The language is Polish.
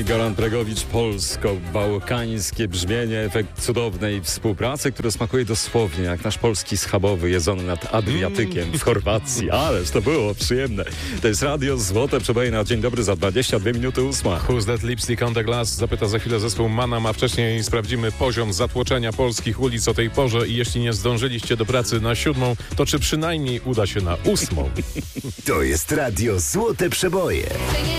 Goran Bregowicz, polsko-bałkańskie brzmienie, efekt cudownej współpracy, który smakuje dosłownie jak nasz polski schabowy jedzony nad Adriatykiem w Chorwacji. Ależ to było przyjemne. To jest Radio Złote Przeboje na dzień dobry za 22 minuty 8. Who's that lipstick on the glass? Zapyta za chwilę zespół Manam, a wcześniej sprawdzimy poziom zatłoczenia polskich ulic o tej porze i jeśli nie zdążyliście do pracy na 7, to czy przynajmniej uda się na 8? To jest Radio Złote Przeboje.